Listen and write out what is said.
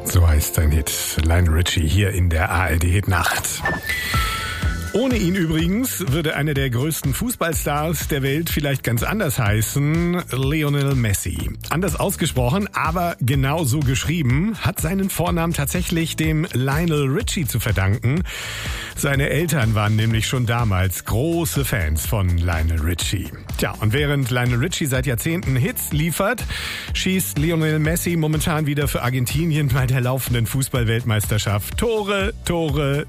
So heißt sein Hit. Lionel Richie hier in der ARD-Hit-Nacht. Ohne ihn übrigens würde einer der größten Fußballstars der Welt vielleicht ganz anders heißen, Lionel Messi. Anders ausgesprochen, aber genau so geschrieben, hat seinen Vornamen tatsächlich dem Lionel Richie zu verdanken. Seine Eltern waren nämlich schon damals große Fans von Lionel Richie. Tja, und während Lionel Richie seit Jahrzehnten Hits liefert, schießt Lionel Messi momentan wieder für Argentinien bei der laufenden Fußballweltmeisterschaft Tore, Tore,